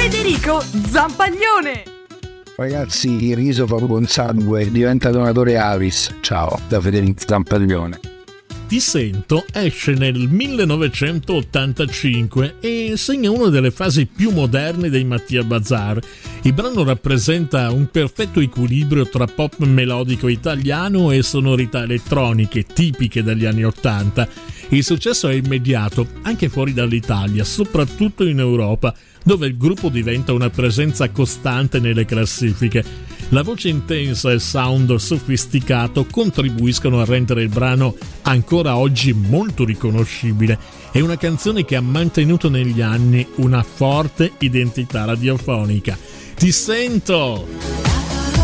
Federico Zampaglione. Ragazzi, il riso fa buon sangue, diventa donatore Avis. Ciao, da Federico Zampaglione. Ti sento esce nel 1985 e segna una delle fasi più moderne dei Mattia Bazar. Il brano rappresenta un perfetto equilibrio tra pop melodico italiano e sonorità elettroniche tipiche degli anni '80. Il successo è immediato anche fuori dall'Italia, soprattutto in Europa, dove il gruppo diventa una presenza costante nelle classifiche. La voce intensa e il sound sofisticato contribuiscono a rendere il brano ancora oggi molto riconoscibile. È una canzone che ha mantenuto negli anni una forte identità radiofonica. Ti sento!